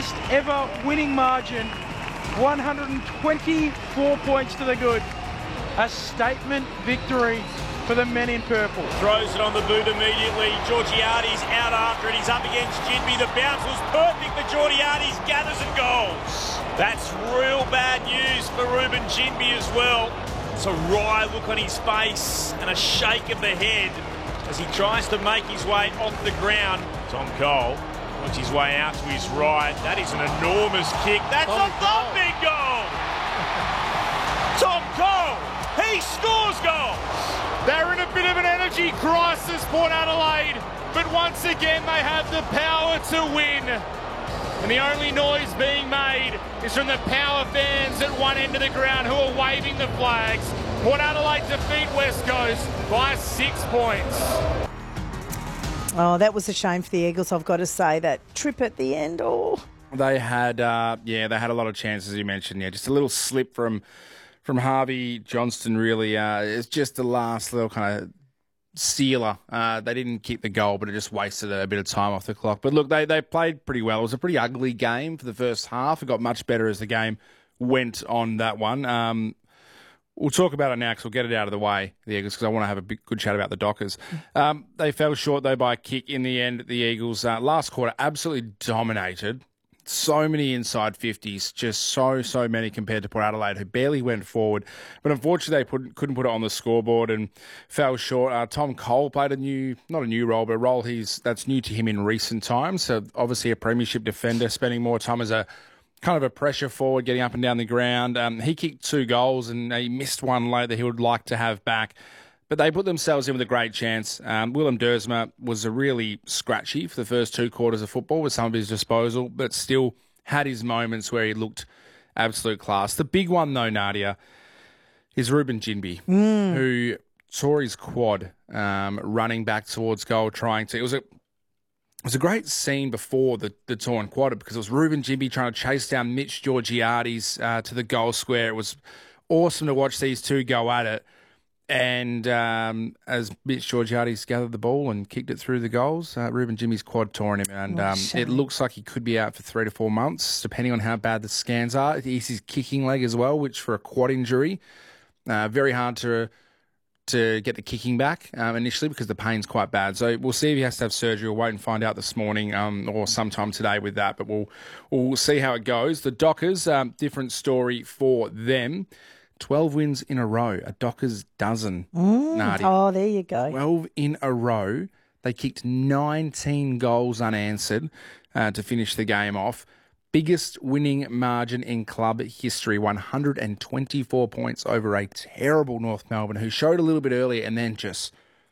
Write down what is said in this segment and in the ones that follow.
biggest ever winning margin, 124 points to the good. A statement victory for the men in purple. Throws it on the boot immediately. Georgiades out after it. He's up against Ginbey. The bounce was perfect for Georgiades. Gathers and goals. That's real bad news for Ruben Ginbey as well. It's a wry look on his face and a shake of the head as he tries to make his way off the ground. Tom Cole works his way out to his right. That is an enormous kick. That's a thumping goal! Tom Cole, he scores goals! They're in a bit of an energy crisis, Port Adelaide, but once again they have the power to win. And the only noise being made is from the Power fans at one end of the ground who are waving the flags. Port Adelaide defeat West Coast by 6 points. Oh, that was a shame for the Eagles, I've got to say. That trip at the end, They had, they had a lot of chances, you mentioned. Yeah, just a little slip from Harvey Johnston, really. It's just the last little kind of sealer. They didn't keep the goal, but it just wasted a bit of time off the clock. But look, they played pretty well. It was a pretty ugly game for the first half. It got much better as the game went on that one. We'll talk about it now because we'll get it out of the way, the Eagles, because I want to have a good chat about the Dockers. They fell short, though, by a kick in the end. The Eagles, last quarter, absolutely dominated. So many inside 50s, just so many compared to Port Adelaide, who barely went forward. But unfortunately, they couldn't put it on the scoreboard and fell short. Tom Cole played not a new role, but a role that's new to him in recent times. So obviously a premiership defender, spending more time as a kind of a pressure forward, getting up and down the ground. He kicked 2 goals and he missed one late that he would like to have back. But they put themselves in with a great chance. Willem Dersma was a really scratchy for the first 2 quarters of football with some of his disposal, but still had his moments where he looked absolute class. The big one, though, Nadia, is Ruben Ginbey, who tore his quad running back towards goal, trying to... It was a great scene before the torn quad because it was Ruben Ginbey trying to chase down Mitch Georgiades to the goal square. It was awesome to watch these two go at it. And as Mitch Georgiades gathered the ball and kicked it through the goals, Ruben Ginbey's quad tore him. And it looks like he could be out for 3 to 4 months, depending on how bad the scans are. It's his kicking leg as well, which for a quad injury, very hard to get the kicking back initially because the pain's quite bad. So we'll see if he has to have surgery. We'll wait and find out this morning or sometime today with that. But we'll see how it goes. The Dockers, different story for them. 12 wins in a row, a Dockers dozen, Nadia. Oh, there you go. 12 in a row. They kicked 19 goals unanswered to finish the game off. Biggest winning margin in club history, 124 points over a terrible North Melbourne, who showed a little bit earlier and then to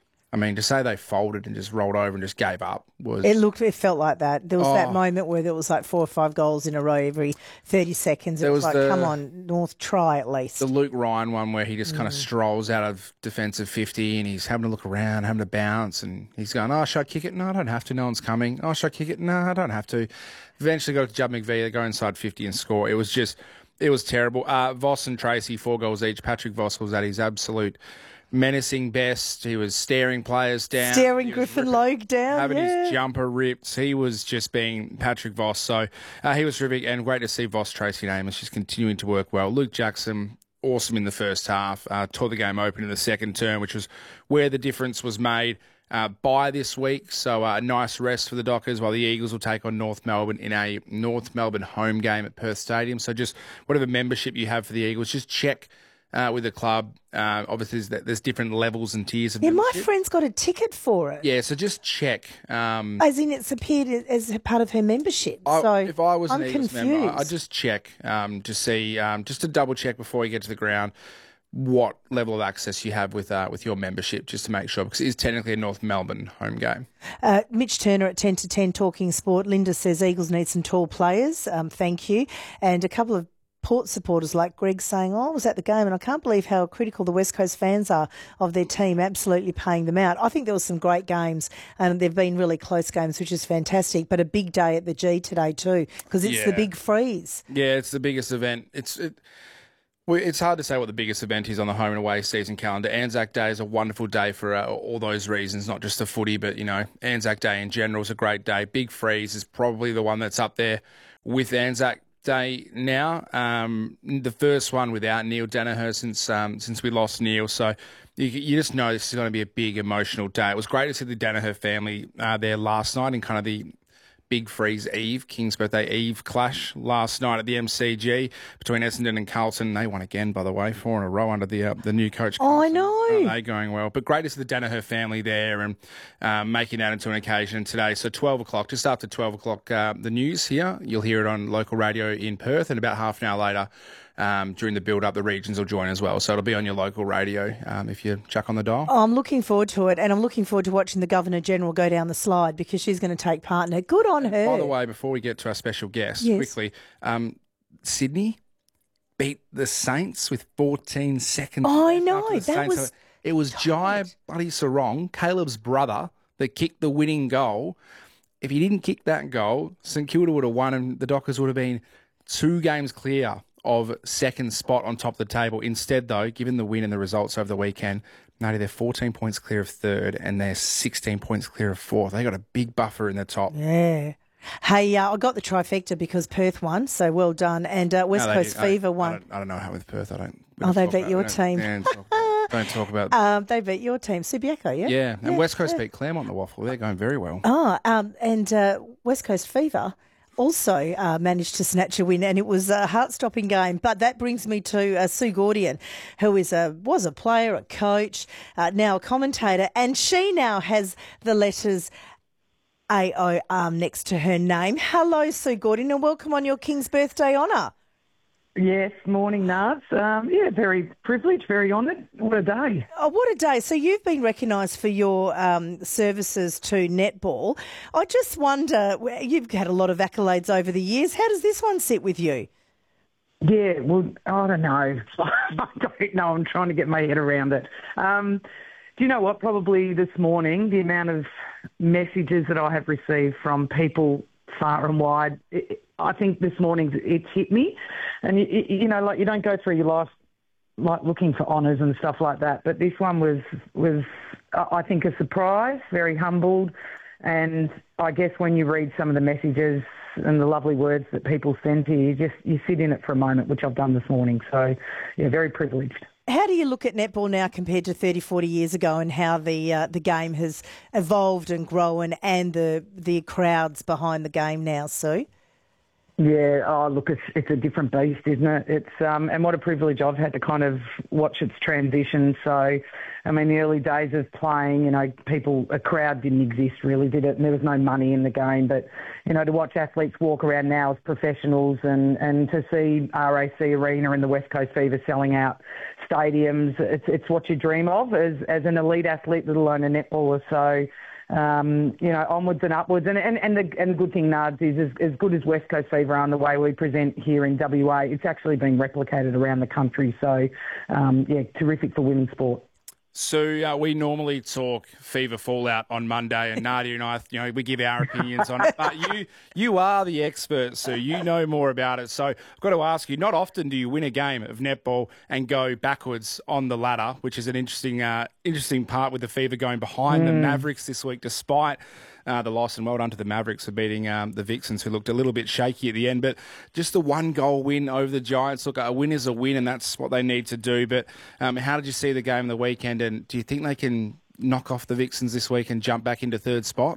say they folded and just rolled over and just gave up was... It felt like that. There was that moment where there was like 4 or 5 goals in a row every 30 seconds. It was like, come on, North, try at least. The Luke Ryan one where he just kind of strolls out of defensive 50 and he's having to look around, having to bounce, and he's going, oh, should I kick it? No, I don't have to. No one's coming. Oh, should I kick it? No, I don't have to. Eventually got to Judd McVie. They go inside 50 and score. It was terrible. Voss and Tracy, 4 goals each. Patrick Voss was at his absolute menacing best. He was staring players down. Staring Griffin Logue down, having his jumper ripped. He was just being Patrick Voss. So he was terrific and great to see Voss Tracy Amos just continuing to work well. Luke Jackson, awesome in the first half. Tore the game open in the second term, which was where the difference was made by this week. So a nice rest for the Dockers while the Eagles will take on North Melbourne in a North Melbourne home game at Perth Stadium. So just whatever membership you have for the Eagles, just check with the club. Obviously, there's different levels and tiers of membership. My friend's got a ticket for it. Yeah, so just check. As in it's appeared as a part of her membership. If I was an I'm Eagles confused. member, I'd just check to see, just to double check before you get to the ground what level of access you have with your membership, just to make sure, because it is technically a North Melbourne home game. Mitch Turner at 10 to 10 talking sport. Linda says Eagles need some tall players. Thank you. And a couple of Port supporters like Greg saying, I was at the game and I can't believe how critical the West Coast fans are of their team, absolutely paying them out. I think there were some great games and they've been really close games, which is fantastic, but a big day at the G today too, because it's the big freeze. Yeah, it's the biggest event. It's hard to say what the biggest event is on the home and away season calendar. Anzac Day is a wonderful day for all those reasons, not just the footy, but, Anzac Day in general is a great day. Big Freeze is probably the one that's up there with Anzac Day now. The first one without Neil Danaher since we lost Neil. So you just know this is going to be a big emotional day. It was great to see the Danaher family there last night in kind of the Big Freeze Eve, King's Birthday Eve clash last night at the MCG between Essendon and Carlton. They won again, by the way, 4 in a row under the new coach. Oh, I know. They going well. But great to see the Danaher family there and making that into an occasion today. So 12 o'clock, just after 12 o'clock, the news here. You'll hear it on local radio in Perth, and about half an hour later, during the build-up, the regions will join as well. So it'll be on your local radio if you chuck on the dial. Oh, I'm looking forward to it, and I'm looking forward to watching the Governor-General go down the slide because she's going to take part in it. Good on her. By the way, before we get to our special guest, quickly, Sydney beat the Saints with 14 seconds. Oh, I know. It was Jai Bloody Sarong, Caleb's brother, that kicked the winning goal. If he didn't kick that goal, St Kilda would have won and the Dockers would have been 2 games clear of second spot on top of the table. Instead, though, given the win and the results over the weekend, they're 14 points clear of third and they're 16 points clear of fourth. They got a big buffer in the top. Yeah. Hey, I got the trifecta because Perth won, so well done. And West Coast Fever won. I don't know how with Perth. They beat your team. Don't talk about they beat your team, Subiaco, yeah? Yeah, and West Coast beat Claremont the Waffle. They're going very well. And West Coast Fever also managed to snatch a win, and it was a heart-stopping game. But that brings me to Sue Gordian, who was a player, a coach, now a commentator, and she now has the letters AO next to her name. Hello, Sue Gordian, and welcome on your King's Birthday honour. Yes, morning, Nars. Very privileged, very honoured. What a day. Oh, what a day. So you've been recognised for your services to netball. I just wonder, you've had a lot of accolades over the years. How does this one sit with you? Yeah, well, I don't know. I don't know. I'm trying to get my head around it. Do you know what? Probably this morning, the amount of messages that I have received from people far and wide, I think this morning it's hit me. And, you know, like you don't go through your life like looking for honours and stuff like that. But this one was I think, a surprise, very humbled. And I guess when you read some of the messages and the lovely words that people send to you, you sit in it for a moment, which I've done this morning. So, yeah, very privileged. How do you look at netball now compared to 30, 40 years ago, and how the game has evolved and grown, and the crowds behind the game now, Sue? Yeah, look, it's a different beast, isn't it? It's and what a privilege I've had to kind of watch its transition. So, I mean, the early days of playing, you know, a crowd didn't exist really, did it? And there was no money in the game. But, you know, to watch athletes walk around now as professionals and to see RAC Arena and the West Coast Fever selling out stadiums, it's what you dream of as an elite athlete, let alone a netballer. So, you know, onwards and upwards. And the good thing, Nards, is as good as West Coast Fever are and the way we present here in WA, it's actually been replicated around the country. So, yeah, terrific for women's sport. So we normally talk Fever fallout on Monday, and Nadia and I, you know, we give our opinions on it. But you are the expert, Sue. You know more about it. So I've got to ask you, not often do you win a game of netball and go backwards on the ladder, which is an interesting part with the Fever going behind the Mavericks this week, despite the loss, and well done to the Mavericks for beating the Vixens, who looked a little bit shaky at the end. But just the 1-goal win over the Giants. Look, a win is a win, and that's what they need to do. But how did you see the game the weekend, and do you think they can knock off the Vixens this week and jump back into third spot?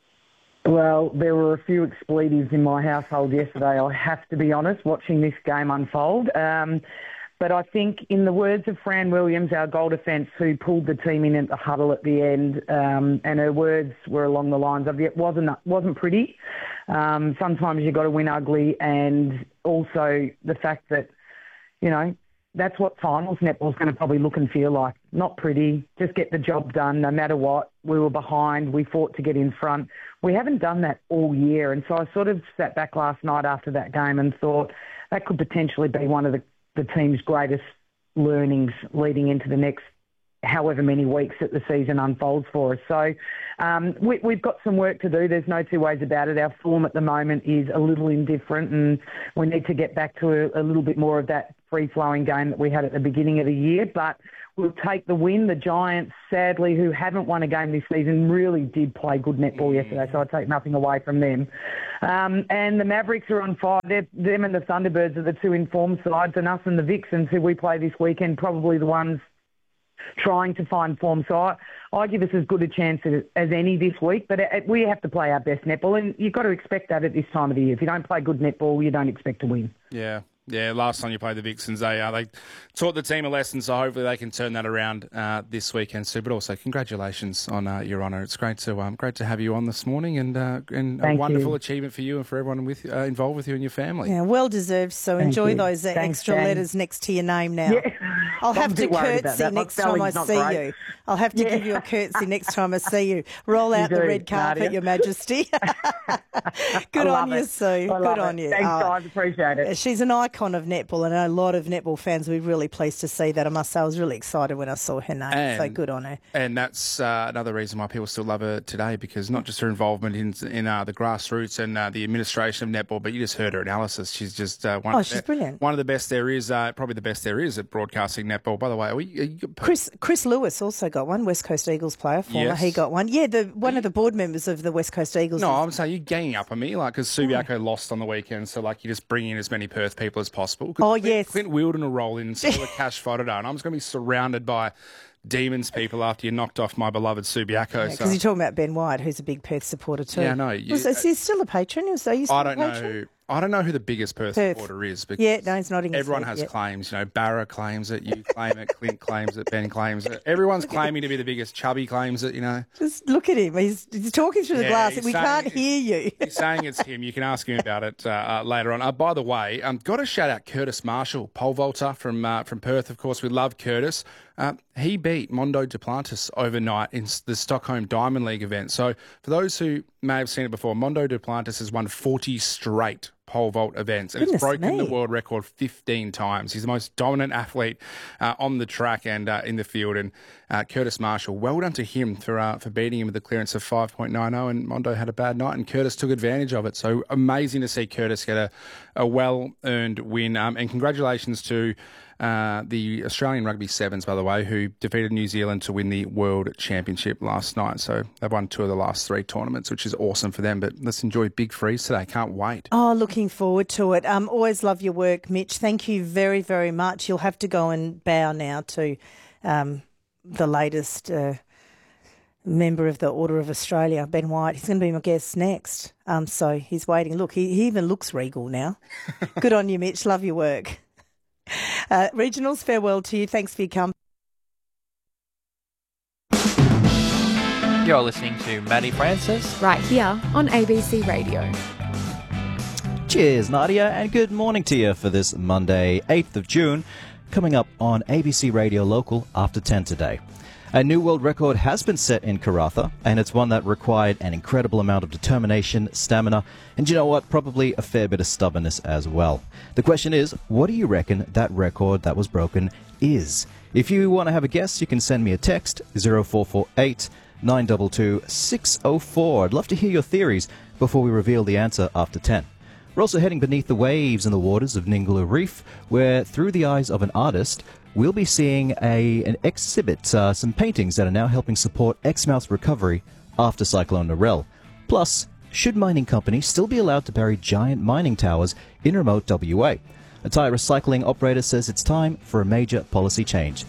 Well, there were a few expletives in my household yesterday, I have to be honest, watching this game unfold. But I think, in the words of Fran Williams, our goal defence, who pulled the team in at the huddle at the end, and her words were along the lines of, it wasn't pretty. Sometimes you've got to win ugly, and also the fact that, you know, that's what finals netball's going to probably look and feel like. Not pretty, just get the job done no matter what. We were behind, we fought to get in front. We haven't done that all year, and so I sort of sat back last night after that game and thought that could potentially be one of the team's greatest learnings leading into the next however many weeks that the season unfolds for us. So we've got some work to do. There's no two ways about it. Our form at the moment is a little indifferent, and we need to get back to a little bit more of that free-flowing game that we had at the beginning of the year. But we'll take the win. The Giants, sadly, who haven't won a game this season, really did play good netball yesterday, so I take nothing away from them. And the Mavericks are on fire. Them and the Thunderbirds are the two informed sides, and us and the Vixens, who we play this weekend, probably the ones trying to find form. So I give us as good a chance as any this week, but we have to play our best netball, and you've got to expect that at this time of the year. If you don't play good netball, you don't expect to win. Yeah. Yeah, last time you played the Vixens, they taught the team a lesson, so hopefully they can turn that around this weekend, Sue. But also, congratulations on your honour. It's great to have you on this morning, and a wonderful achievement for you and for everyone involved with you and your family. Yeah, well deserved. So enjoy those extra letters next to your name now. Yeah. I'll have to curtsy next time I see you. I'll have to give you a curtsy next time I see you. Roll out the red carpet, Your Majesty. Good on you, Sue. Good on you. Thanks, guys. Appreciate it. She's an icon of netball, and a lot of netball fans were really pleased to see that. I must say, I was really excited when I saw her name. So good on her. And that's another reason why people still love her today, because not just her involvement in the grassroots and the administration of netball, but you just heard her analysis. She's just she's brilliant. One of the best there is, probably the best there is at broadcasting netball. By the way, Chris Lewis also got one, West Coast Eagles player, former. Yes. He got one. Yeah, one of the board members of the West Coast Eagles. No, I'm saying you're ganging up on me, because Subiaco lost on the weekend, so you just bring in as many Perth people as possible. Yes. Clint Wheeldon will roll in, so the Cash Fodder, and I'm just going to be surrounded by demons people after you knocked off my beloved Subiaco. Because you're talking about Ben White, who's a big Perth supporter too. Yeah, I know. Is he still a patron? I don't know who the biggest Perth supporter is. No, he's nodding. Everyone has claims. Barra claims it, you claim it, Clint claims it, Ben claims it. Everyone's claiming to be the biggest. Chubby claims it, Just look at him. He's talking through the glass. We can't hear you. He's saying it's him. You can ask him about it later on. By the way, got to shout out Curtis Marshall, pole vaulter from Perth. Of course, we love Curtis. He beat Mondo Duplantis overnight in the Stockholm Diamond League event. So for those who may have seen it before, Mondo Duplantis has won 40 straight pole vault events, and it's broken the world record 15 times. He's the most dominant athlete on the track and in the field. And Curtis Marshall, well done to him for beating him with a clearance of 5.90. And Mondo had a bad night, and Curtis took advantage of it. So amazing to see Curtis get a well-earned win. And congratulations to the Australian Rugby Sevens, by the way, who defeated New Zealand to win the World Championship last night. So they've won 2 of the last 3 tournaments, which is awesome for them. But let's enjoy Big Freeze today. Can't wait. Oh, looking forward to it. Always love your work, Mitch. Thank you very, very much. You'll have to go and bow now to the latest member of the Order of Australia, Ben White. He's going to be my guest next. So he's waiting. Look, he even looks regal now. Good on you, Mitch. Love your work. Regionals, farewell to you. Thanks for your company. You're listening to Maddie Francis right here on ABC Radio. Cheers, Nadia, and good morning to you for this Monday, 8th of June, coming up on ABC Radio Local after 10 today. A new world record has been set in Karratha, and it's one that required an incredible amount of determination, stamina, and you know what, probably a fair bit of stubbornness as well. The question is, what do you reckon that record that was broken is? If you want to have a guess, you can send me a text, 0448 922 604. I'd love to hear your theories before we reveal the answer after 10. We're also heading beneath the waves in the waters of Ningaloo Reef, where, through the eyes of an artist, we'll be seeing an exhibit, some paintings that are now helping support Exmouth's recovery after Cyclone Narelle. Plus, should mining companies still be allowed to bury giant mining towers in remote WA? A tyre recycling operator says it's time for a major policy change.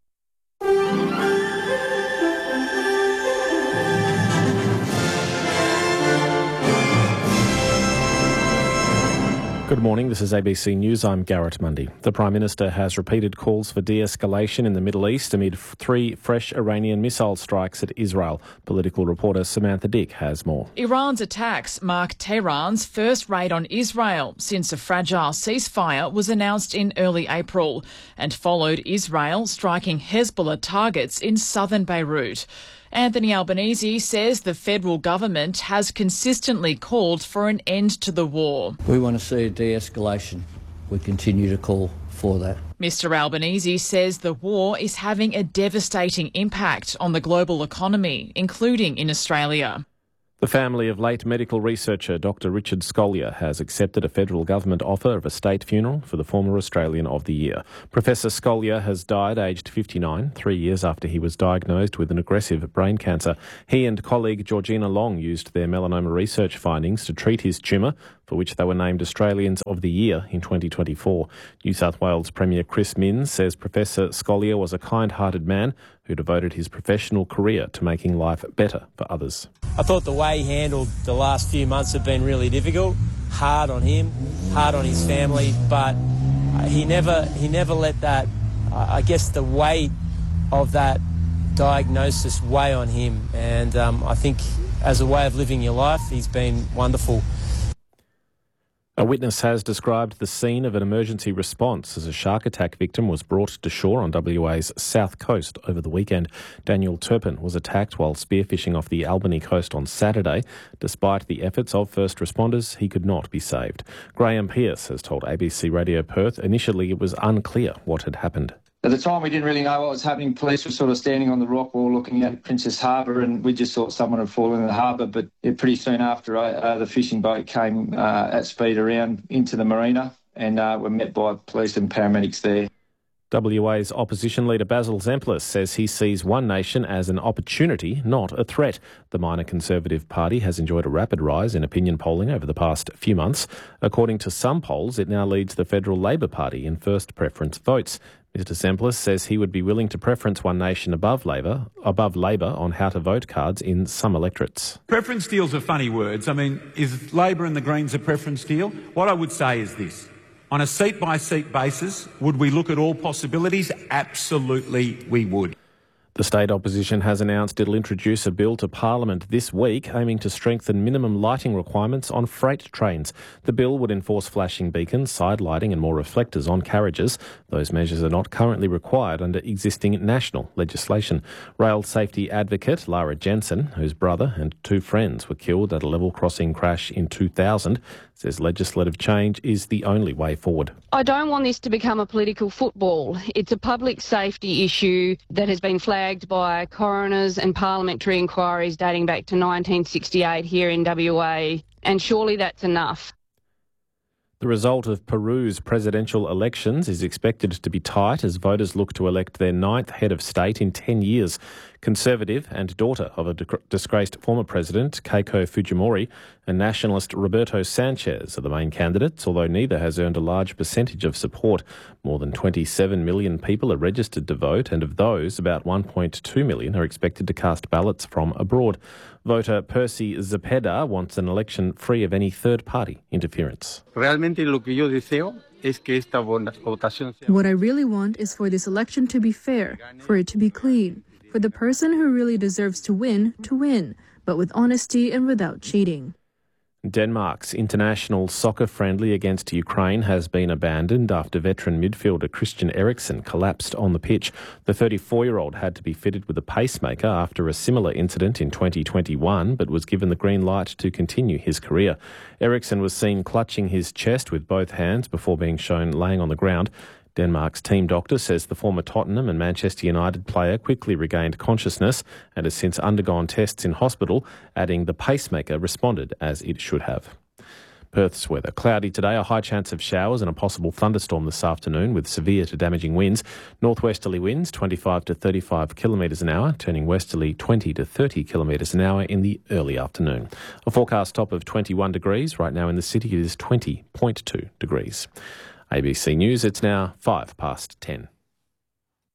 Good morning, this is ABC News. I'm Garrett Mundy. The Prime Minister has repeated calls for de-escalation in the Middle East amid 3 fresh Iranian missile strikes at Israel. Political reporter Samantha Dick has more. Iran's attacks mark Tehran's first raid on Israel since a fragile ceasefire was announced in early April and followed Israel striking Hezbollah targets in southern Beirut. Anthony Albanese says the federal government has consistently called for an end to the war. We want to see a de-escalation. We continue to call for that. Mr Albanese says the war is having a devastating impact on the global economy, including in Australia. The family of late medical researcher Dr. Richard Scolyer has accepted a federal government offer of a state funeral for the former Australian of the Year. Professor Scolyer has died aged 59, 3 years after he was diagnosed with an aggressive brain cancer. He and colleague Georgina Long used their melanoma research findings to treat his tumour, for which they were named Australians of the Year in 2024. New South Wales Premier Chris Minns says Professor Scolyer was a kind-hearted man who devoted his professional career to making life better for others. I thought the way he handled the last few months have been really difficult, hard on him, hard on his family, but he never let that, I guess the weight of that diagnosis weigh on him. And I think as a way of living your life, he's been wonderful. A witness has described the scene of an emergency response as a shark attack victim was brought to shore on WA's south coast over the weekend. Daniel Turpin was attacked while spearfishing off the Albany coast on Saturday. Despite the efforts of first responders, he could not be saved. Graham Pearce has told ABC Radio Perth initially it was unclear what had happened. At the time, we didn't really know what was happening. Police were sort of standing on the rock wall looking at Princess Harbour, and we just thought someone had fallen in the harbour. But pretty soon after, the fishing boat came at speed around into the marina, and were met by police and paramedics there. WA's opposition leader Basil Zemplis says he sees One Nation as an opportunity, not a threat. The minor Conservative Party has enjoyed a rapid rise in opinion polling over the past few months. According to some polls, it now leads the Federal Labor Party in first preference votes. Mr Zemplis says he would be willing to preference One Nation above Labor on how to vote cards in some electorates. Preference deals are funny words. I mean, is Labor and the Greens a preference deal? What I would say is this. On a seat-by-seat basis, would we look at all possibilities? Absolutely we would. The state opposition has announced it'll introduce a bill to Parliament this week aiming to strengthen minimum lighting requirements on freight trains. The bill would enforce flashing beacons, side lighting and more reflectors on carriages. Those measures are not currently required under existing national legislation. Rail safety advocate Lara Jensen, whose brother and two friends were killed at a level crossing crash in 2000, says legislative change is the only way forward. I don't want this to become a political football. It's a public safety issue that has been flagged by coroners and parliamentary inquiries dating back to 1968 here in WA, and surely that's enough. The result of Peru's presidential elections is expected to be tight as voters look to elect their ninth head of state in 10 years. Conservative and daughter of a disgraced former president, Keiko Fujimori, and nationalist Roberto Sanchez are the main candidates, although neither has earned a large percentage of support. More than 27 million people are registered to vote, and of those, about 1.2 million are expected to cast ballots from abroad. Voter Percy Zepeda wants an election free of any third-party interference. What I really want is for this election to be fair, for it to be clean, for the person who really deserves to win, but with honesty and without cheating. Denmark's international soccer friendly against Ukraine has been abandoned after veteran midfielder Christian Eriksen collapsed on the pitch. The 34-year-old had to be fitted with a pacemaker after a similar incident in 2021, but was given the green light to continue his career. Eriksen was seen clutching his chest with both hands before being shown laying on the ground. Denmark's team doctor says the former Tottenham and Manchester United player quickly regained consciousness and has since undergone tests in hospital, adding the pacemaker responded as it should have. Perth's weather. Cloudy today, a high chance of showers and a possible thunderstorm this afternoon with severe to damaging winds. Northwesterly winds 25 to 35 kilometres an hour, turning westerly 20 to 30 kilometres an hour in the early afternoon. A forecast top of 21 degrees. Right now in the city it is 20.2 degrees. ABC News, it's now 10:05.